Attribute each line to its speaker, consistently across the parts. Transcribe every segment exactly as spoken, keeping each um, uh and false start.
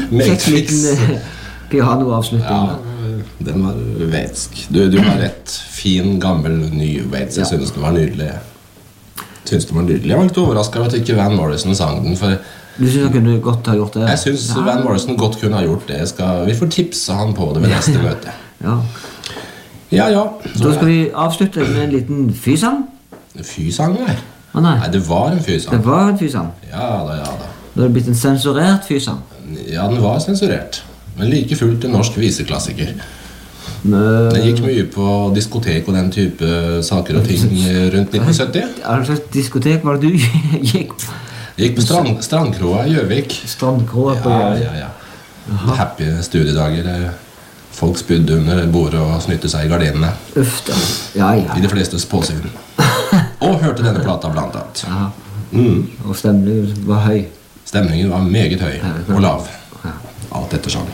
Speaker 1: Kjekk liten pianoavslutning.
Speaker 2: Ja, den var vetsk. Du, du har rett. Fin, gammel, ny Waits. Jeg ja. synes den var nydelig. Jeg synes den var nydelig. Jeg var litt overrasket over at ikke Van Morrison sang den, for
Speaker 1: du synes han kunne godt ha gjort det?
Speaker 2: Jeg synes ja. Van Morrison godt kunne ha gjort det. Skal, vi får tipse han på det ved neste møte.
Speaker 1: Ja.
Speaker 2: Ja, ja.
Speaker 1: Så skal vi avslutte med en liten fysang?
Speaker 2: Fysang, nei.
Speaker 1: Ah, nei.
Speaker 2: Nei, det var en fysang.
Speaker 1: Det var en fysang?
Speaker 2: Ja da, ja da.
Speaker 1: Det har blitt en sensurert fysang?
Speaker 2: Ja, den var sensurert. Men like fullt en norsk viseklassiker.
Speaker 1: Men...
Speaker 2: Den gikk mye på diskotek og den type saker og ting rundt nitten sytti.
Speaker 1: Hva slags diskotek var det du gikk på?
Speaker 2: Jeg gikk på strand, Strandkroa i Gjøvik.
Speaker 1: Strandkroa på Gjøvik?
Speaker 2: Ja, ja, ja. Happy studiedager. Folk spydde under bordet og snytte seg i gardinene.
Speaker 1: Uff da. Ja, ja.
Speaker 2: I de flestes påsyn. Og hørte denne plata blant annet.
Speaker 1: Ja.
Speaker 2: Mm.
Speaker 1: Og stemningen var høy.
Speaker 2: Stemningen var meget høy og lav. Alt etter sånn.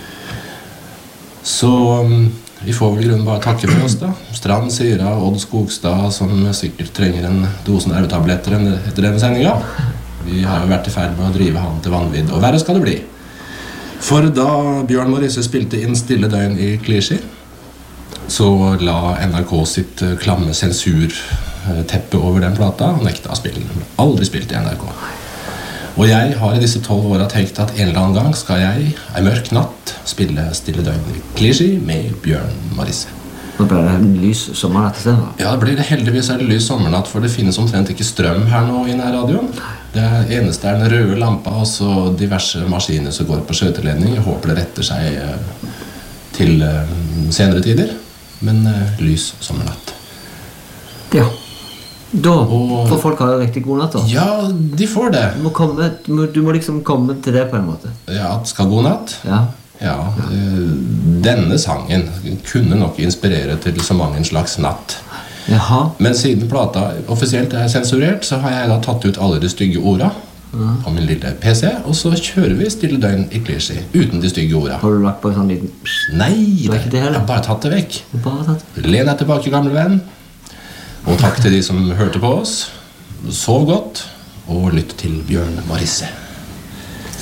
Speaker 2: Så vi får vel grunnen bare takke for oss da. Strand, Syra, Odd Skogstad, som sikkert trenger en dosen nervetabletter etter denne sendingen. Vi har jo vært i ferd med å drive han til vanvidd, og verre skal det bli. For da Bjørn Morisse spilte inn Stille døgn i Clichy, så la N R K sitt klamme sensurteppe over den plata, og nekta å spille den. Aldri spilt i N R K. Og jeg har i disse tolv årene tenkt at en eller annen gang skal jeg, en mørk natt, spille Stille døgn i Clichy med Bjørn Morisse.
Speaker 1: Nå ble det en lys sommernatt i stedet.
Speaker 2: Ja, det blir det heldigvis er det lys sommernatt, for det finnes omtrent ikke strøm her nå i nærradioen. Det eneste er den røde lampa og så diverse maskiner som går på skjøteledning. Jeg håper det retter seg til senere tider, men lys sommernatt.
Speaker 1: Ja, da og, får folk ha det riktig god natt da.
Speaker 2: Ja, de får det.
Speaker 1: Du må, komme, du må, du må liksom komme til det på en måte.
Speaker 2: Ja, skal god natt.
Speaker 1: Ja.
Speaker 2: Ja, denne sangen kunne nok inspirere til så mange en slags natt.
Speaker 1: Jaha.
Speaker 2: Men siden plata offisielt er sensurert, så har jeg da tatt ut alle de stygge orda mm. på min lille P C, og så kjører vi Stille døgn i Clichy uten de stygge orda.
Speaker 1: Har du lagt på en sånn liten...
Speaker 2: Nei,
Speaker 1: det,
Speaker 2: det, jeg har bare tatt det vekk.
Speaker 1: Bare tatt det.
Speaker 2: Len deg tilbake, gamle venn. Og takk til de som hørte på oss. Sov godt, og lytt til Bjørn Morisse.